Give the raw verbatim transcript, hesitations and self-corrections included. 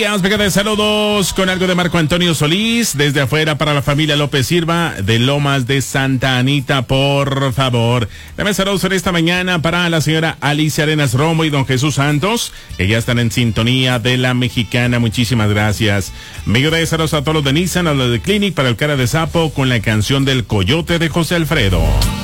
De saludos con algo de Marco Antonio Solís desde afuera para la familia López Silva de Lomas de Santa Anita, por favor. También saludos en esta mañana para la señora Alicia Arenas Romo y don Jesús Santos, que ya están en sintonía de la Mexicana. Muchísimas gracias. Miguel de saludos a todos los de Nissan, a los de Clinic para el cara de sapo con la canción del Coyote de José Alfredo.